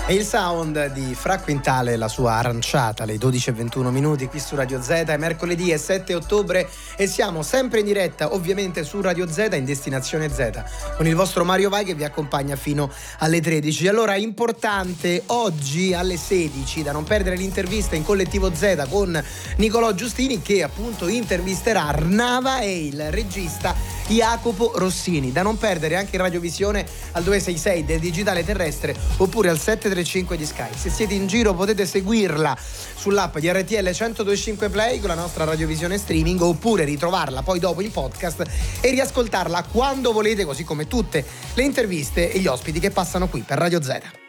E il sound di Fra Quintale, la sua aranciata, alle 12:21 qui su Radio Z. È mercoledì, è 7 ottobre e siamo sempre in diretta, ovviamente su Radio Z, in Destinazione Z, con il vostro Mario Vai che vi accompagna fino alle 13. Allora, importante oggi alle 16, da non perdere l'intervista in Collettivo Z con Nicolò Giustini, che appunto intervisterà Arnava e il regista Jacopo Rossini. Da non perdere anche in radiovisione al 266 del digitale terrestre oppure al 735 di Sky. Se siete in giro potete seguirla sull'app di RTL 1025 Play con la nostra radiovisione streaming, oppure ritrovarla poi dopo in podcast e riascoltarla quando volete, così come tutte le interviste e gli ospiti che passano qui per Radio Z.